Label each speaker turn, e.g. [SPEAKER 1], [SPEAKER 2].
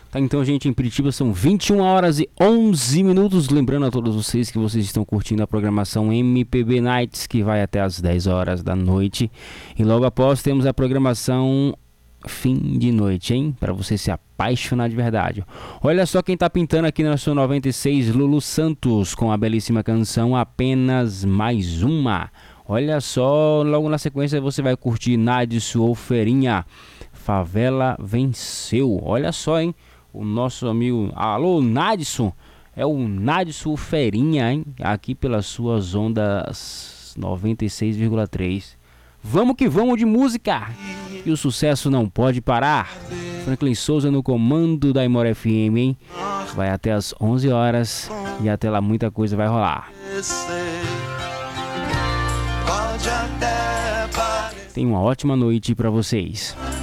[SPEAKER 1] Tá, então, gente, em Piritiba são 21 horas e 11 minutos. Lembrando a todos vocês que vocês estão curtindo a programação MPB Nights, que vai até as 10 horas da noite. E logo após temos a programação Fim de Noite, hein? Para você se apaixonar de verdade. Olha só quem tá pintando aqui na sua 96, Lulu Santos, com a belíssima canção Apenas Mais Uma. Olha só, logo na sequência você vai curtir Nadson ou Ferinha, Favela Venceu. Olha só, hein? O nosso amigo, alô, Nadson, é o Nadson Ferinha, hein? Aqui pelas suas ondas 96,3. Vamos que vamos de música, e o sucesso não pode parar. Franklin Souza no comando da Imor FM, hein? Vai até as 11 horas e até lá muita coisa vai rolar. Tenha uma ótima noite para vocês.